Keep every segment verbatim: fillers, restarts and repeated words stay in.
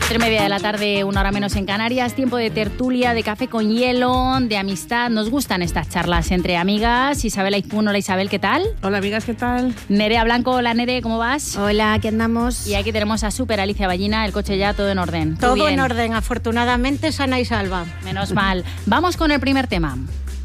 Tres y media de la tarde, una hora menos en Canarias, tiempo de tertulia, de café con hielo, de amistad. Nos gustan estas charlas entre amigas. Isabel Aizpún, hola Isabel, ¿qué tal? Hola amigas, ¿qué tal? Nerea Blanco, hola Nere, ¿cómo vas? Hola, aquí andamos. Y aquí tenemos a Super Alicia Ballina, el coche ya todo en orden. Todo bien? En orden, afortunadamente sana y salva. Menos mal. Vamos con el primer tema.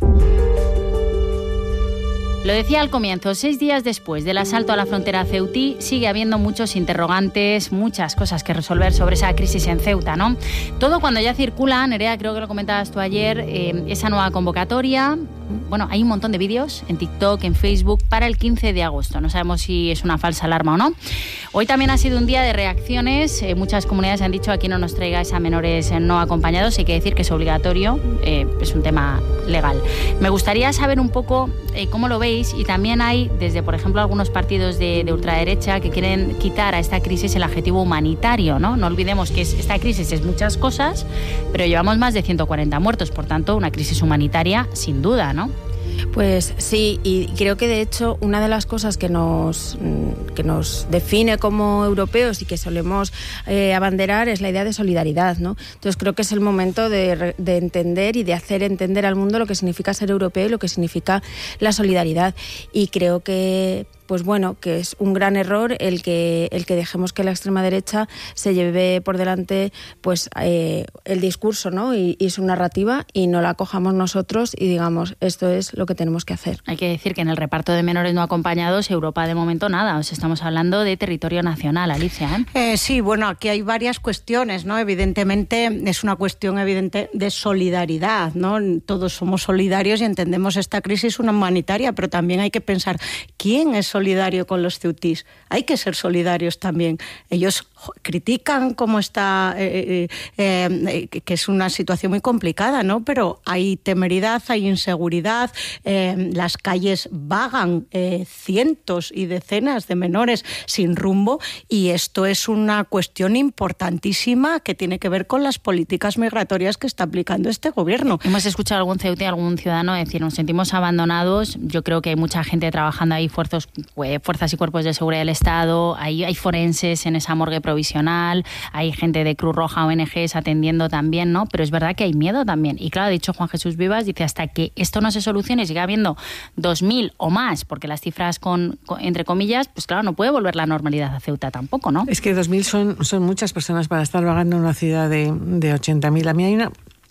Lo decía al comienzo, seis días después del asalto a la frontera ceutí, sigue habiendo muchos interrogantes, muchas cosas que resolver sobre esa crisis en Ceuta, ¿no? Todo cuando ya circula, Nerea, creo que lo comentabas tú ayer, eh, esa nueva convocatoria. Bueno, hay un montón de vídeos en TikTok, en Facebook, para el quince de agosto. No sabemos si es una falsa alarma o no. Hoy también ha sido un día de reacciones. Eh, muchas comunidades han dicho aquí no nos traigáis a menores no acompañados. Hay que decir que es obligatorio, eh, es un tema legal. Me gustaría saber un poco eh, cómo lo veis, y también hay, desde por ejemplo, algunos partidos de, de ultraderecha que quieren quitar a esta crisis el adjetivo humanitario, ¿no? No olvidemos que es, esta crisis es muchas cosas, pero llevamos más de ciento cuarenta muertos, por tanto, una crisis humanitaria sin duda, ¿no? Pues sí, y creo que de hecho una de las cosas que nos, que nos define como europeos y que solemos eh, abanderar es la idea de solidaridad, ¿no? Entonces creo que es el momento de, de entender y de hacer entender al mundo lo que significa ser europeo y lo que significa la solidaridad. Y creo que pues bueno, que es un gran error el que el que dejemos que la extrema derecha se lleve por delante pues eh, el discurso, ¿no? Y, y su narrativa, y no la cojamos nosotros y digamos, esto es lo que tenemos que hacer. Hay que decir que en el reparto de menores no acompañados, Europa de momento nada. O sea, estamos hablando de territorio nacional, Alicia, ¿eh? Eh, sí, bueno, aquí hay varias cuestiones, ¿no? Evidentemente es una cuestión evidente de solidaridad, ¿no? Todos somos solidarios y entendemos esta crisis humanitaria, pero también hay que pensar quién es solidario con los ceutís. Hay que ser solidarios también. Ellos critican cómo está, eh, eh, eh, que es una situación muy complicada, ¿no? Pero hay temeridad, hay inseguridad, eh, las calles vagan eh, cientos y decenas de menores sin rumbo, y esto es una cuestión importantísima que tiene que ver con las políticas migratorias que está aplicando este gobierno. Hemos escuchado a algún ceutí, algún ciudadano decir, nos sentimos abandonados. Yo creo que hay mucha gente trabajando ahí, fuerzas, fuerzas y cuerpos de seguridad del Estado, hay, hay forenses en esa morgue provisional, hay gente de Cruz Roja, O N Ges atendiendo también, ¿no? Pero es verdad que hay miedo también. Y claro, ha dicho Juan Jesús Vivas, dice, hasta que esto no se solucione, siga habiendo dos mil o más, porque las cifras con, con entre comillas, pues claro, no puede volver la normalidad a Ceuta tampoco, ¿no? Es que dos mil son, son muchas personas para estar vagando en una ciudad de, de ochenta mil. A mí hay una,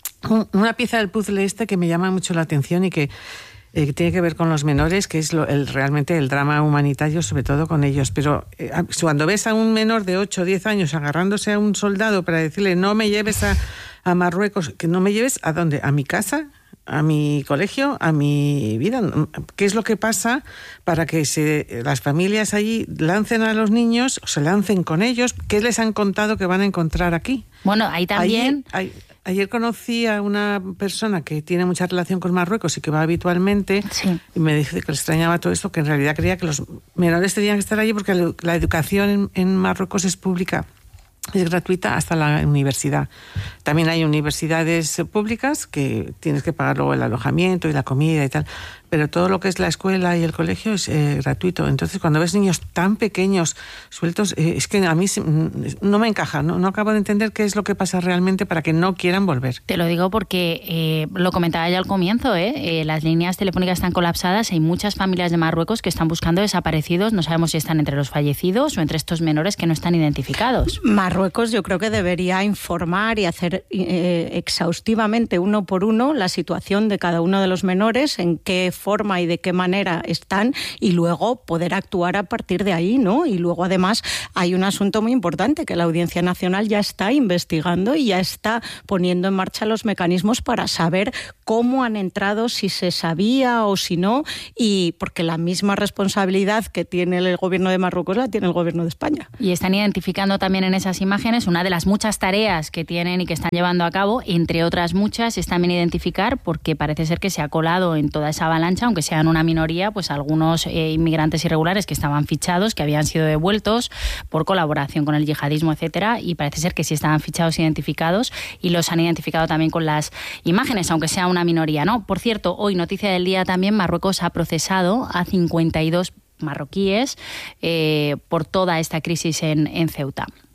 una pieza del puzzle este que me llama mucho la atención y que Eh, tiene que ver con los menores, que es lo, el, realmente el drama humanitario, sobre todo con ellos. Pero eh, cuando ves a un menor de ocho o diez años agarrándose a un soldado para decirle no me lleves a, a Marruecos, que no me lleves ¿a dónde? ¿A mi casa? ¿A mi colegio? ¿A mi vida? ¿Qué es lo que pasa para que se, las familias allí lancen a los niños, o se lancen con ellos? ¿Qué les han contado que van a encontrar aquí? Bueno, ahí también... Allí, hay, Ayer conocí a una persona que tiene mucha relación con Marruecos y que va habitualmente, sí. Y me dice que le extrañaba todo esto, que en realidad creía que los menores tenían que estar allí porque la educación en, en Marruecos es pública, es gratuita hasta la universidad. También hay universidades públicas que tienes que pagar luego el alojamiento y la comida y tal, pero todo lo que es la escuela y el colegio es eh, gratuito. Entonces, cuando ves niños tan pequeños sueltos, eh, es que a mí no me encaja, no, no acabo de entender qué es lo que pasa realmente para que no quieran volver. Te lo digo porque eh, lo comentaba ya al comienzo, ¿eh? Eh, las líneas telefónicas están colapsadas, hay muchas familias de Marruecos que están buscando desaparecidos, no sabemos si están entre los fallecidos o entre estos menores que no están identificados. Marruecos yo creo que debería informar y hacer eh, exhaustivamente uno por uno la situación de cada uno de los menores, en qué forma y de qué manera están, y luego poder actuar a partir de ahí, ¿no? Y luego además hay un asunto muy importante que la Audiencia Nacional ya está investigando y ya está poniendo en marcha los mecanismos para saber cómo han entrado, si se sabía o si no, y porque la misma responsabilidad que tiene el gobierno de Marruecos la tiene el gobierno de España. Y están identificando también en esas imágenes una de las muchas tareas que tienen y que están llevando a cabo, entre otras muchas, es también identificar, porque parece ser que se ha colado en toda esa avalancha, aunque sean una minoría, pues algunos eh, inmigrantes irregulares que estaban fichados, que habían sido devueltos por colaboración con el yihadismo, etcétera, y parece ser que sí estaban fichados, identificados, y los han identificado también con las imágenes, aunque sea una minoría, ¿no? Por cierto, hoy, noticia del día también, Marruecos ha procesado a cincuenta y dos marroquíes eh, por toda esta crisis en, en Ceuta.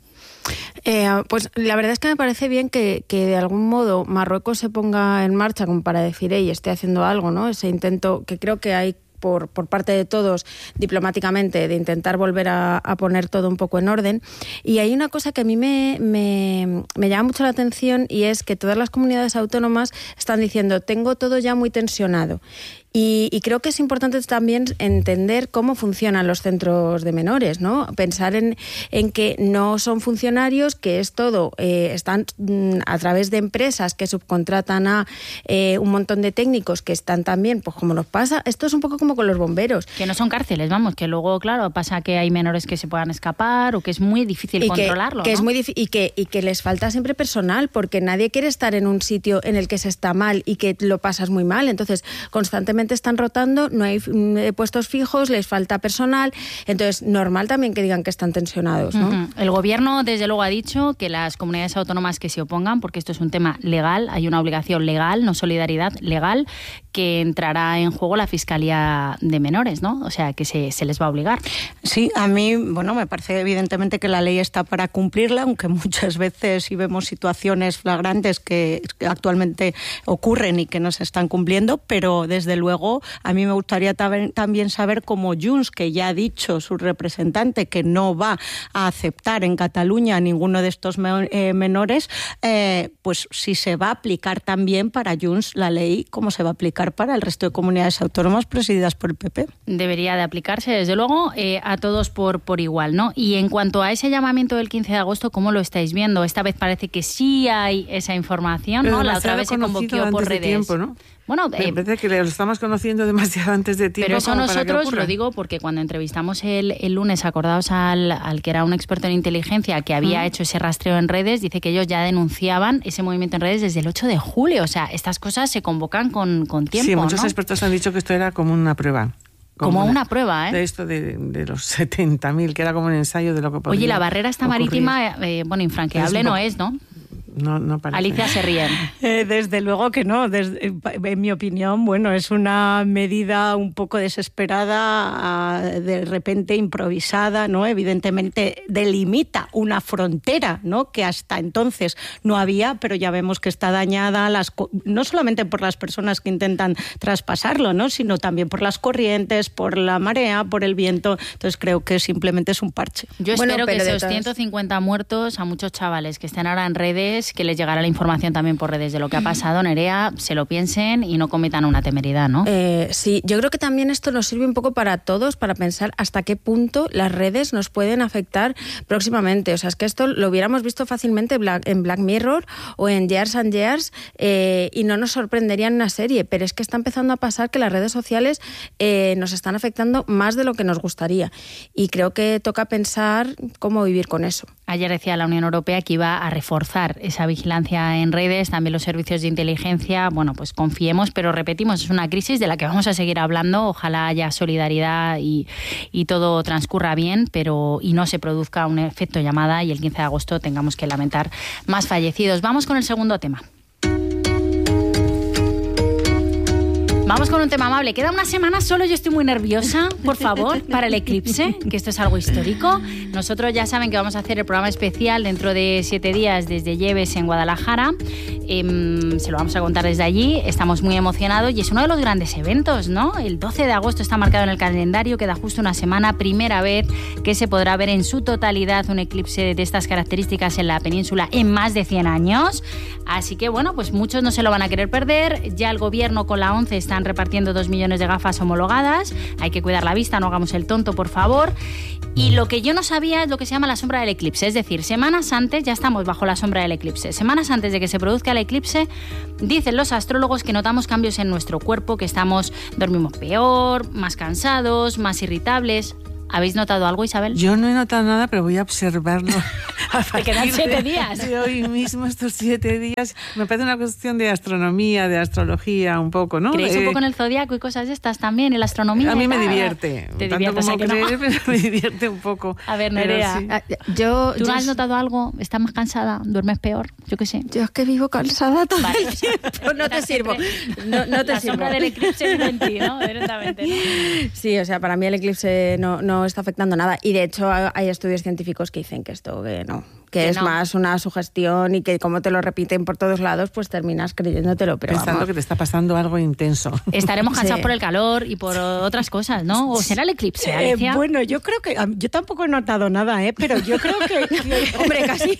Eh, pues la verdad es que me parece bien que, que de algún modo Marruecos se ponga en marcha como para decir, hey, estoy haciendo algo, ¿no? Ese intento que creo que hay Por, por parte de todos diplomáticamente de intentar volver a, a poner todo un poco en orden. Y hay una cosa que a mí me, me, me llama mucho la atención, y es que todas las comunidades autónomas están diciendo, tengo todo ya muy tensionado. Y, y creo que es importante también entender cómo funcionan los centros de menores, ¿no? Pensar en, en que no son funcionarios, que es todo, eh, están mm, a través de empresas que subcontratan a eh, un montón de técnicos que están también, pues como nos pasa, esto es un poco como con los bomberos. Que no son cárceles, vamos, que luego, claro, pasa que hay menores que se puedan escapar o que es muy difícil y controlarlo, que, que ¿no? es muy difícil, y que, y que les falta siempre personal, porque nadie quiere estar en un sitio en el que se está mal y que lo pasas muy mal, entonces constantemente están rotando, no hay mm, puestos fijos, les falta personal, entonces normal también que digan que están tensionados, ¿no? Uh-huh. El gobierno desde luego ha dicho que las comunidades autónomas que se opongan, porque esto es un tema legal, hay una obligación legal, no solidaridad, legal, que entrará en juego la Fiscalía de Menores, ¿no? O sea, que se, se les va a obligar. Sí, a mí, bueno, me parece evidentemente que la ley está para cumplirla, aunque muchas veces sí vemos situaciones flagrantes que actualmente ocurren y que no se están cumpliendo, pero desde luego a mí me gustaría también saber cómo Junts, que ya ha dicho su representante que no va a aceptar en Cataluña a ninguno de estos menores, eh, pues si se va a aplicar también para Junts la ley, cómo se va a aplicar para el resto de comunidades autónomas presididas por el P P. Debería de aplicarse, desde luego, eh, a todos por, por igual, ¿no? Y en cuanto a ese llamamiento del quince de agosto, ¿cómo lo estáis viendo? Esta vez parece que sí hay esa información, ¿no? La otra vez se convocó por redes. Tiempo, ¿no? Bueno, me eh, parece que lo estamos conociendo demasiado antes de tiempo. Pero eso como para nosotros, lo digo porque cuando entrevistamos el, el lunes, acordaos al, al que era un experto en inteligencia que había mm. hecho ese rastreo en redes, dice que ellos ya denunciaban ese movimiento en redes desde el ocho de julio. O sea, estas cosas se convocan con, con tiempo, sí, muchos ¿no? expertos han dicho que esto era como una prueba. Como, como una, una prueba, ¿eh? De esto de, de los setenta mil, que era como un ensayo de lo que podría Oye, la barrera esta ocurrir. marítima, eh, bueno, infranqueable es no es, ¿no? No, no parece. Alicia se ríe. Eh, desde luego que no. Desde, en mi opinión, bueno, es una medida un poco desesperada, de repente improvisada, ¿no? Evidentemente delimita una frontera, ¿no? Que hasta entonces no había, pero ya vemos que está dañada, las, no solamente por las personas que intentan traspasarlo, ¿no? Sino también por las corrientes, por la marea, por el viento. Entonces creo que simplemente es un parche. Yo bueno, espero que esos todas... ciento cincuenta muertos, a muchos chavales que estén ahora en redes, que les llegará la información también por redes de lo que ha pasado, Nerea, se lo piensen y no cometan una temeridad, ¿no? Eh, sí, yo creo que también esto nos sirve un poco para todos, para pensar hasta qué punto las redes nos pueden afectar próximamente. O sea, es que esto lo hubiéramos visto fácilmente en Black Mirror o en Years and Years eh, y no nos sorprendería en una serie, pero es que está empezando a pasar que las redes sociales eh, nos están afectando más de lo que nos gustaría. Y creo que toca pensar cómo vivir con eso. Ayer decía la Unión Europea que iba a reforzar esa vigilancia en redes, también los servicios de inteligencia. Bueno, pues confiemos, pero repetimos, es una crisis de la que vamos a seguir hablando. Ojalá haya solidaridad y, y todo transcurra bien, pero y no se produzca un efecto llamada y el quince de agosto tengamos que lamentar más fallecidos. Vamos con el segundo tema. Vamos con un tema amable. Queda una semana solo, yo estoy muy nerviosa, por favor, para el eclipse, que esto es algo histórico. Nosotros ya saben que vamos a hacer el programa especial dentro de siete días desde Lleves en Guadalajara. Eh, se lo vamos a contar desde allí. Estamos muy emocionados y es uno de los grandes eventos, ¿no? El doce de agosto está marcado en el calendario, queda justo una semana, primera vez que se podrá ver en su totalidad un eclipse de estas características en la península en más de cien años. Así que, bueno, pues muchos no se lo van a querer perder. Ya el gobierno con la ONCE están repartiendo dos millones de gafas homologadas. Hay que cuidar la vista, no hagamos el tonto, por favor. Y lo que yo no sabía es lo que se llama la sombra del eclipse. Es decir, semanas antes, ya estamos bajo la sombra del eclipse. Semanas antes de que se produzca el eclipse, dicen los astrólogos que notamos cambios en nuestro cuerpo, que estamos, dormimos peor, más cansados, más irritables. ¿Habéis notado algo, Isabel? Yo no he notado nada, pero voy a observarlo. Te quedan siete días. De hoy mismo, estos siete días. Me parece una cuestión de astronomía, de astrología, un poco, ¿no? ¿Creéis eh, un poco en el zodiaco y cosas de estas también, en la astronomía? A mí me tal? divierte. Te Tanto divierte, como o sea, creer, no. pero me divierte un poco. A ver, Nerea, sí. yo, ¿tú yo, has notado algo? ¿Estás más cansada? ¿Duermes peor? Yo qué sé. Yo es que vivo cansada todo Vale, el o sea, tiempo. No te sirvo. No, no te la sirvo. sombra del eclipse vive en ti, ¿no? Directamente, ¿no? Sí, o sea, para mí el eclipse no, no está afectando nada. Y de hecho hay estudios científicos que dicen que esto que no, que, que es no. más una sugestión y que como te lo repiten por todos lados, pues terminas creyéndotelo. Pero Pensando vamos. que te está pasando algo intenso. Estaremos cansados Sí. por el calor y por otras cosas, ¿no? ¿O será el eclipse, Eh, Alicia? bueno, yo creo que yo tampoco he notado nada, ¿eh? Pero yo creo que, que- Hombre, casi.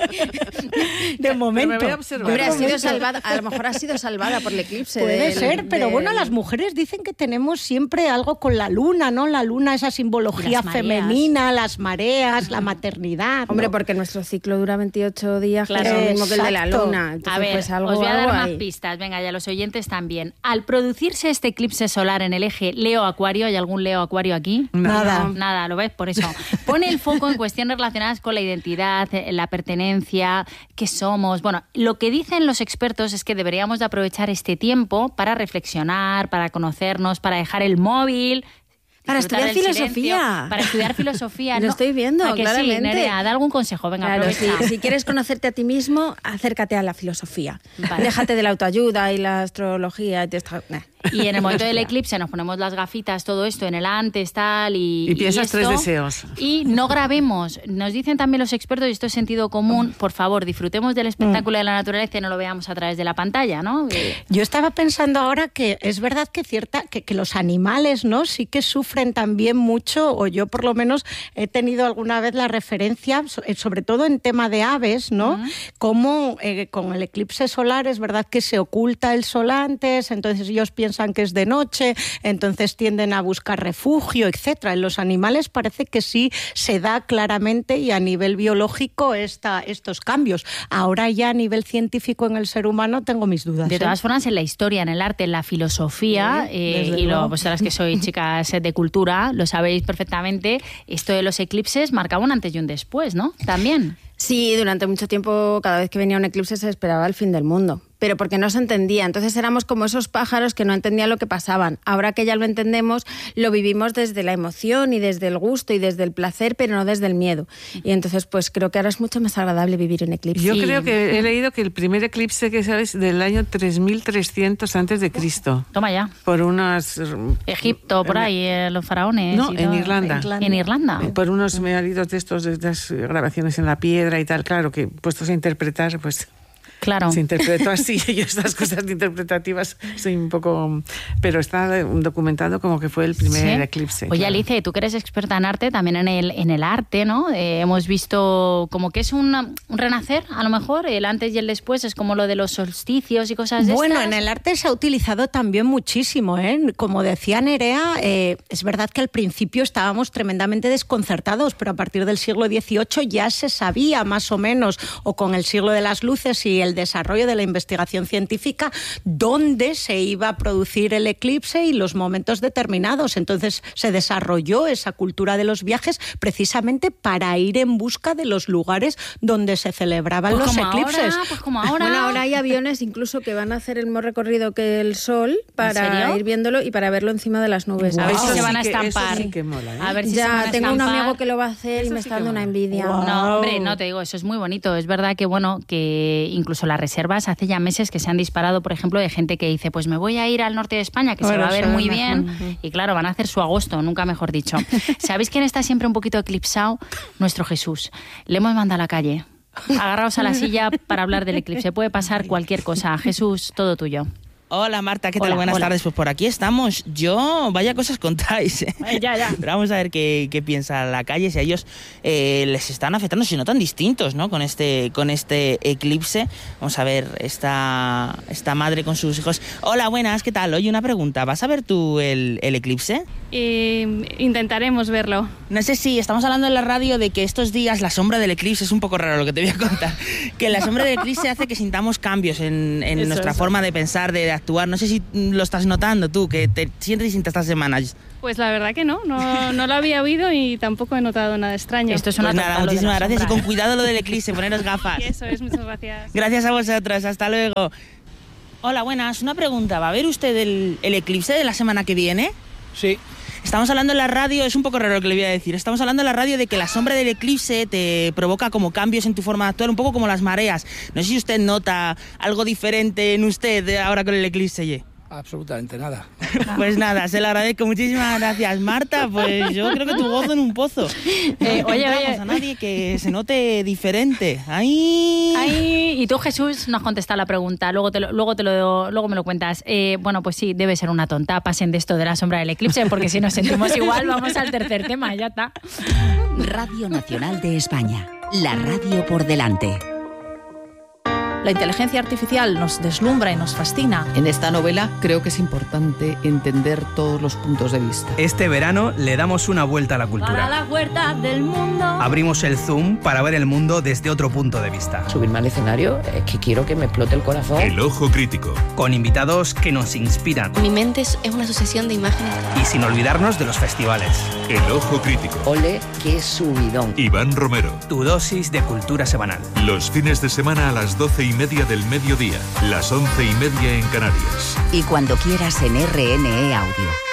de momento. voy a observar. Hombre, ha De sido momento. salvada, a lo mejor ha sido salvada por el eclipse. Puede del- ser, pero del- bueno, las mujeres dicen que tenemos siempre algo con la luna, ¿no? La luna, esa simbología Las mareas. femenina, las mareas, la maternidad. ¿no? Hombre, porque nuestro ciclo dura veintiocho días, Claro. que es lo mismo que el de la Exacto. luna. Entonces, A ver, pues algo, os voy a dar algo más hay. pistas. Venga, ya los oyentes también. Al producirse este eclipse solar en el eje Leo-Acuario, ¿hay algún Leo-Acuario aquí? Nada. No, nada, ¿lo ves? Por eso. Pone el foco en cuestiones relacionadas con la identidad, eh, la pertenencia, qué somos. Bueno, lo que dicen los expertos es que deberíamos de aprovechar este tiempo para reflexionar, para conocernos, para dejar el móvil... Para disfrutar estudiar del filosofía. silencio, para estudiar filosofía. Lo ¿no? estoy viendo, ¿A que claramente. Sí, Nerea, da algún consejo, venga, Claro, si, aprovecha. si quieres conocerte a ti mismo, acércate a la filosofía. Vale. Déjate de la autoayuda y la astrología. Y, te está- nah. Y en el momento del eclipse nos ponemos las gafitas, todo esto en el antes, tal, y... Y piensas esto, tres deseos. Y no grabemos. Nos dicen también los expertos, y esto es sentido común, por favor, disfrutemos del espectáculo de la naturaleza y no lo veamos a través de la pantalla, ¿no? Eh, Yo estaba pensando ahora que es verdad que cierta que, que los animales, ¿no? Sí que sufren también mucho, o yo por lo menos he tenido alguna vez la referencia, so- eh, sobre todo en tema de aves, ¿no? Ujú. Como eh, con el eclipse solar es verdad que se oculta el sol antes, entonces ellos piensan que es de noche, entonces tienden a buscar refugio, etcétera. En los animales parece que sí se da claramente y a nivel biológico esta, estos cambios. Ahora ya a nivel científico en el ser humano tengo mis dudas. De ¿eh? todas formas, en la historia, en el arte, en la filosofía, Sí, eh, desde y lo, luego. vosotras que sois chicas de cultura, lo sabéis perfectamente, esto de los eclipses marcaba un antes y un después, ¿no? También. Sí, durante mucho tiempo, cada vez que venía un eclipse se esperaba el fin del mundo, pero porque no se entendía. Entonces éramos como esos pájaros que no entendían lo que pasaban. Ahora que ya lo entendemos, lo vivimos desde la emoción y desde el gusto y desde el placer, pero no desde el miedo. Y entonces, pues creo que ahora es mucho más agradable vivir un eclipse. Yo Sí. creo que he leído que el primer eclipse que sale es del año tres mil trescientos antes de Cristo. Toma ya. Por unas... Egipto, por ahí, eh, los faraones. No, y en todo. Irlanda. En Irlanda. Por unos meaditos de estos, de estas grabaciones en la piedra y tal, claro, que puestos a interpretar, pues Claro. se interpretó así. Yo estas cosas interpretativas soy un poco... Pero está documentado como que fue el primer Sí. eclipse. Oye, claro. Alicia, y tú que eres experta en arte, también en el, en el arte, ¿no? Eh, hemos visto como que es una- un renacer, a lo mejor, el antes y el después, es como lo de los solsticios y cosas de Bueno, estas. en el arte se ha utilizado también muchísimo, ¿eh? Como decía Nerea, eh, es verdad que al principio estábamos tremendamente desconcertados, pero a partir del siglo dieciocho ya se sabía más o menos, o con el siglo de las luces y el desarrollo de la investigación científica, dónde se iba a producir el eclipse y los momentos determinados. Entonces se desarrolló esa cultura de los viajes precisamente para ir en busca de los lugares donde se celebraban Pues los como eclipses. ahora, pues como ahora. Bueno, ahora hay aviones incluso que van a hacer el mismo recorrido que el Sol para serio? ir viéndolo y para verlo encima de las nubes. A ver Eso si se sí van a que- eso estampar. sí que mola, ¿eh? A ver si se van Ya a tengo un estampar. amigo que lo va a hacer y Eso me sí está que dando una mola. envidia. Guau. No, hombre, no te digo, eso es muy bonito. Es verdad que, bueno, que incluso las reservas hace ya meses que se han disparado, por ejemplo, de gente que dice, pues me voy a ir al norte de España, que se Bueno, va a ver eso muy es bien. mejor. Y claro, van a hacer su agosto, nunca mejor dicho. ¿Sabéis quién está siempre un poquito eclipsado? Nuestro Jesús. Le hemos mandado a la calle. Agarraos a la silla para hablar del eclipse. Puede pasar cualquier cosa. Jesús, todo tuyo. Hola Marta, ¿qué tal? Hola, Buenas hola. tardes. Pues por aquí estamos. Yo, vaya cosas contáis. ¿eh? Eh, ya, ya. Pero vamos a ver qué, qué piensa la calle, si a ellos eh, les están afectando, si no tan distintos, ¿no? Con este, con este eclipse. Vamos a ver, esta, esta madre con sus hijos. Hola, buenas, ¿qué tal? Oye, una pregunta. ¿Vas a ver tú el, el eclipse? Eh, intentaremos verlo. No sé si estamos hablando en la radio de que estos días la sombra del eclipse es un poco raro lo que te voy a contar. Que la sombra del eclipse hace que sintamos cambios en, en Eso, nuestra eso. forma de pensar, de, de actuar. No sé si lo estás notando tú, que te sientes distinta estas semanas. Pues la verdad que no, no, no lo había oído y tampoco he notado nada extraño. Esto es una Pues nada, tonta, lo de la muchísimas gracias y sombra, con ¿eh? cuidado lo del eclipse, poneros gafas. Y eso es, muchas gracias. Gracias a vosotros, hasta luego. Hola, buenas, una pregunta. ¿Va a ver usted el, el eclipse de la semana que viene? Sí. Estamos hablando en la radio, es un poco raro lo que le voy a decir, estamos hablando en la radio de que la sombra del eclipse te provoca como cambios en tu forma de actuar, un poco como las mareas. No sé si usted nota algo diferente en usted ahora con el eclipse, ye. Absolutamente nada. Pues nada, se lo agradezco. Muchísimas gracias, Marta. Pues yo creo que tu gozo en un pozo. Eh, No oye, encontramos oye. a nadie que se note diferente. ¡Ay! Ay, y tú, Jesús, no has contestado la pregunta. Luego te lo, luego te lo, luego me lo cuentas. Eh, bueno, pues sí, debe ser una tonta. Pasen de esto de la sombra del eclipse, porque si nos sentimos igual, vamos al tercer tema. Ya está. Radio Nacional de España. La radio por delante. La inteligencia artificial nos deslumbra y nos fascina. En esta novela creo que es importante entender todos los puntos de vista. Este verano le damos una vuelta a la cultura. Para la vuelta del mundo. Abrimos el Zoom para ver el mundo desde otro punto de vista. Subirme al escenario es que quiero que me explote el corazón. El ojo crítico. Con invitados que nos inspiran. Mi mente es una sucesión de imágenes. Y sin olvidarnos de los festivales. El ojo crítico. Ole, qué subidón. Iván Romero. Tu dosis de cultura semanal. Los fines de semana a las doce y media del mediodía. Las once y media en Canarias. Y cuando quieras en R N E Audio.